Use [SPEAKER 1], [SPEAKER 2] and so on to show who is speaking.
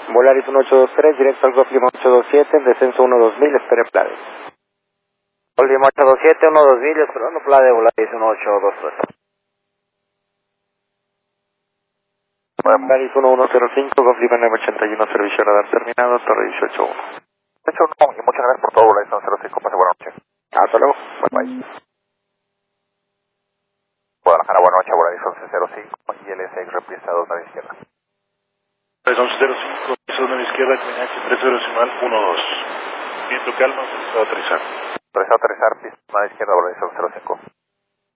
[SPEAKER 1] Volaris 1823, directo al Golf Lima 827, en descenso 12000, espere Plade.
[SPEAKER 2] Golf Lima 827, 12000, esperando Plade, Volaris 1823.
[SPEAKER 1] Volaris 1105, Golf Lima 981, servicio radar terminado, torre 181.
[SPEAKER 3] Hecho, no, y muchas gracias por todo, Volaris 105, pase buena noche.
[SPEAKER 1] Hasta luego.
[SPEAKER 3] Bye bye. Guadalajara, buena noche, Volaris 1105 y LSX reprisa 2 nave izquierda.
[SPEAKER 4] 1105, piso nave izquierda, Coñac, 30 decimal 12. Viento calma, autorizado a aterrizar.
[SPEAKER 3] Autorizado a aterrizar, pista nave izquierda, Volaris 1105.